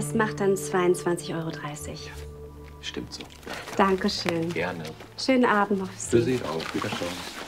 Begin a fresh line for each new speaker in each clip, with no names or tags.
Das macht dann 22,30 €
Stimmt so.
Dankeschön.
Gerne.
Schönen Abend noch für
Für
Sie.
Sie auch. Wiederschauen.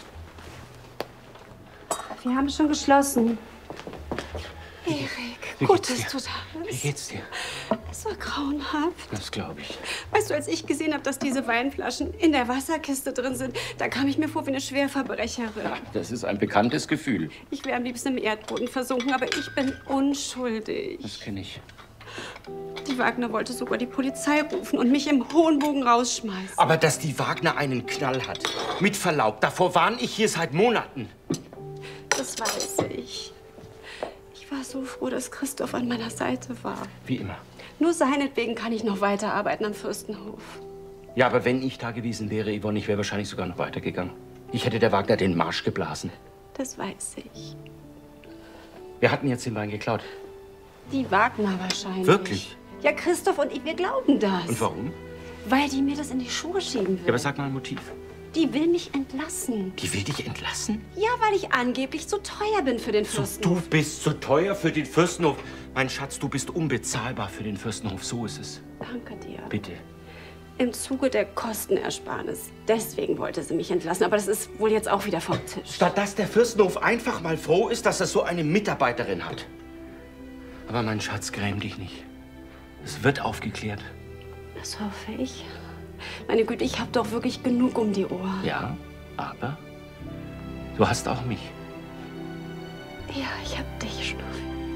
Wir haben schon geschlossen. Erik,
Wie
gut,
geht's
dass
dir?
du da
Wie
bist.
geht's dir?
Es war grauenhaft.
Das glaube ich.
Weißt du, als ich gesehen habe, dass diese Weinflaschen in der Wasserkiste drin sind, da kam ich mir vor wie eine Schwerverbrecherin.
Das ist ein bekanntes Gefühl.
Ich wäre am liebsten im Erdboden versunken, aber ich bin unschuldig.
Das kenne ich.
Die Wagner wollte sogar die Polizei rufen und mich im hohen Bogen rausschmeißen.
Aber dass die Wagner einen Knall hat, mit Verlaub, davor warne ich hier seit Monaten.
Das weiß ich. Ich war so froh, dass Christoph an meiner Seite war.
Wie immer.
Nur seinetwegen kann ich noch weiterarbeiten am Fürstenhof.
Ja, aber wenn ich da gewesen wäre, Yvonne, ich wäre wahrscheinlich sogar noch weitergegangen. Ich hätte der Wagner den Marsch geblasen.
Das weiß ich.
Wir hatten jetzt den Wein geklaut.
Die Wagner wahrscheinlich.
Wirklich?
Ja, Christoph und ich, wir glauben das.
Und warum?
Weil die mir das in die Schuhe schieben will.
Ja, aber sag mal ein Motiv.
Die will mich entlassen.
Die will dich entlassen?
Ja, weil ich angeblich zu teuer bin für den
Du
Fürstenhof.
bist zu teuer für den Fürstenhof. Mein Schatz, du bist unbezahlbar für den Fürstenhof. So ist es.
Danke dir.
Bitte.
Im Zuge der Kostenersparnis. Deswegen wollte sie mich entlassen. Aber das ist wohl jetzt auch wieder vom Tisch.
Statt dass der Fürstenhof einfach mal froh ist, dass er so eine Mitarbeiterin hat. Aber mein Schatz, gräm dich nicht. Es wird aufgeklärt.
Das hoffe ich. Meine Güte, ich habe doch wirklich genug um die Ohren.
Ja, aber du hast auch mich.
Ja, ich hab dich, Schnuffi.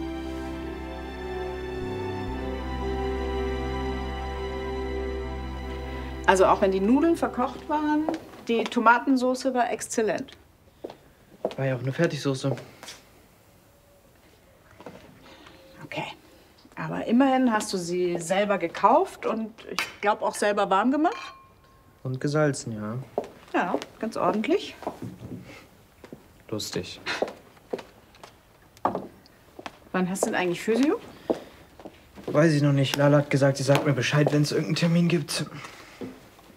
Also auch wenn die Nudeln verkocht waren, die Tomatensauce war exzellent.
War ja auch eine Fertigsoße.
Okay. Aber immerhin hast du sie selber gekauft und ich glaube auch selber warm gemacht.
Und gesalzen, ja.
Ja, ganz ordentlich.
Lustig.
Wann hast du denn eigentlich Physio?
Weiß ich noch nicht. Lala hat gesagt, sie sagt mir Bescheid, wenn es irgendeinen Termin gibt.